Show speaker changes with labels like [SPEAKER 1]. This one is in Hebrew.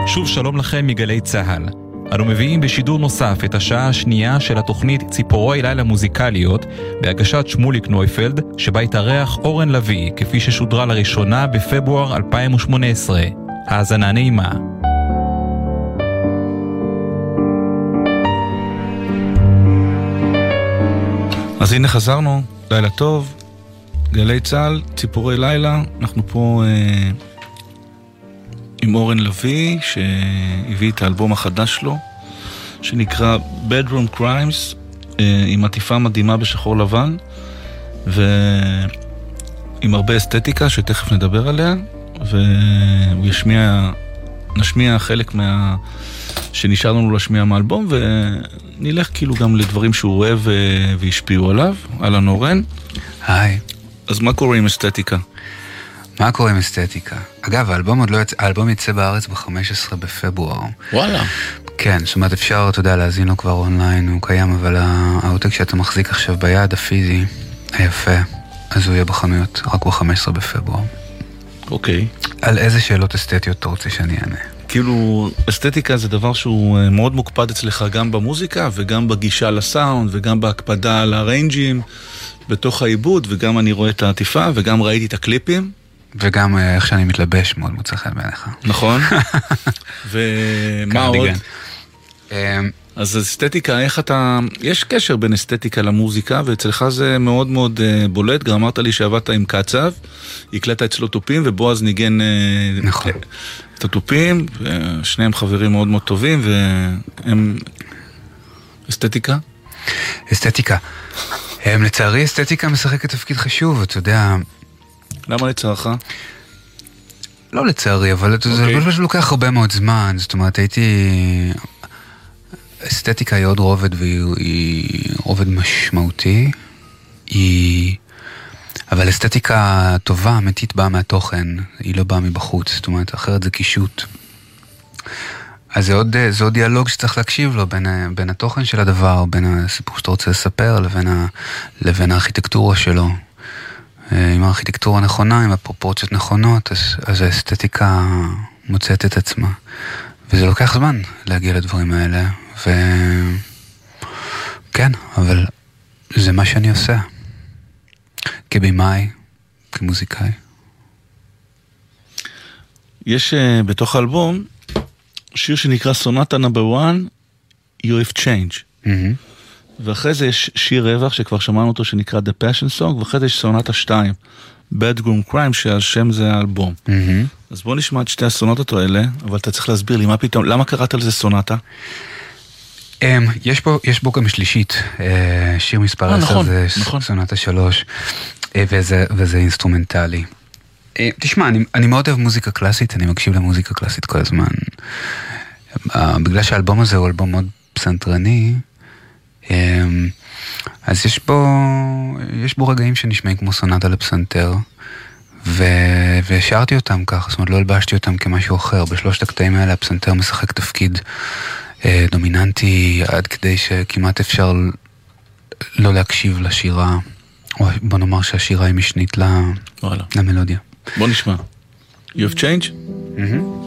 [SPEAKER 1] שוב שלום לכם מגלי צהל. אנו מביאים בשידור נוסף את השעה השנייה של התוכנית ציפורי לילה מוזיקליות בהגשת שמוליק נויפלד, שבה התארח אורן לוי, כפי ששודרה לראשונה בפברואר 2018. האזנה נעימה.
[SPEAKER 2] אז הנה חזרנו, לילה טוב, גלי צהל, ציפורי לילה, אנחנו פה עם אורן לוי, שהביא את האלבום החדש שלו, שנקרא Bedroom Crimes, עם עטיפה מדהימה בשחור לבן, ועם הרבה אסתטיקה שתכף נדבר עליה, והוא נשמיע חלק שנשאר לנו להשמיע מהאלבום, ונלך כאילו גם לדברים שהוא אוהב והשפיעו עליו. אהלן אורן.
[SPEAKER 3] היי.
[SPEAKER 2] אז מה קורה עם אסתטיקה?
[SPEAKER 3] מה קורה עם אסתטיקה? אגב, האלבום יצא בארץ ב-15 בפברואר.
[SPEAKER 2] וואלה.
[SPEAKER 3] כן, זאת אומרת אפשר, אתה יודע, להזין לו כבר אונליין, הוא קיים, אבל העותק שאתה מחזיק עכשיו ביד, הפיזי, היפה, אז הוא יהיה בחנויות רק ב-15 בפברואר.
[SPEAKER 2] אוקיי.
[SPEAKER 3] על איזה שאלות אסתטיות אתה רוצה שאני אענה?
[SPEAKER 2] כאילו, אסתטיקה זה דבר שהוא מאוד מוקפד אצלך גם במוזיקה, וגם בגישה לסאונד, וגם בהקפדה על הריינג'ים, בתוך העיבוד, וגם אני רואה את העטיפה, וגם ראיתי את הקליפים.
[SPEAKER 3] וגם איך שאני מתלבש מאוד מוצא חן בעיניך.
[SPEAKER 2] נכון. ומה עוד? אז אסתטיקה, איך אתה... יש קשר בין אסתטיקה למוזיקה, ואצלך זה מאוד מאוד בולט. גם אמרת לי שעבדת עם קצב, הקלטת אצלו טופים, ובועז ניגן
[SPEAKER 3] נכון.
[SPEAKER 2] את הטופים, ושניהם חברים מאוד מאוד טובים, והם... אסתטיקה?
[SPEAKER 3] אסתטיקה. לצערי אסתטיקה משחקת תפקיד חשוב, אתה יודע...
[SPEAKER 2] למה לצערך?
[SPEAKER 3] לא לצערי, אבל זה פשוט לוקח הרבה מאוד זמן. זאת אומרת, אסתטיקה היא עוד רובד, והיא רובד משמעותי. אבל אסתטיקה טובה, אמיתית, באה מהתוכן. היא לא באה מבחוץ. זאת אומרת, אחרת זה קישוט. אז זה עוד דיאלוג שצריך להקשיב לו בין התוכן של הדבר, בין הסיפור שאתה רוצה לספר, לבין הארכיטקטורה שלו. עם הארכיטקטורה נכונה, עם הפרופורציות נכונות, אז האסתטיקה מוצאת את עצמה. וזה לוקח זמן להגיע לדברים האלה. כן, אבל זה מה שאני עושה. כבימאי, כמוזיקאי.
[SPEAKER 2] יש בתוך האלבום שיר שנקרא סונטה נאמבר 1, You Have Changed. ואחרי זה יש שיר רווח שכבר שמענו אותו שנקרא The Passion Song, ואחרי זה יש סונטה 2, Bedroom Crime, שהשם זה האלבום. אז בוא נשמע את שתי הסונטות האלה, אבל אתה צריך להסביר לי מה פתאום, למה קראת על זה סונטה?
[SPEAKER 3] יש בו גם שלישית, שיר מספר 10 זה סונטה 3, וזה אינסטרומנטלי. תשמע, אני מאוד אוהב מוזיקה קלאסית, אני מקשיב למוזיקה קלאסית כל הזמן. בגלל שהאלבום הזה הוא אלבום מאוד פסנתרני, אז יש בו רגעים שנשמעים כמו סונטה לפסנתר, והשארתי אותם כך, זאת אומרת לא הלבשתי אותם כמשהו אחר. בשלושת הקטעים האלה הפסנתר משחק תפקיד דומיננטי, עד כדי שכמעט אפשר לא להקשיב לשירה, או בוא נאמר שהשירה היא משנית למלודיה.
[SPEAKER 2] בוא נשמע. You have changed?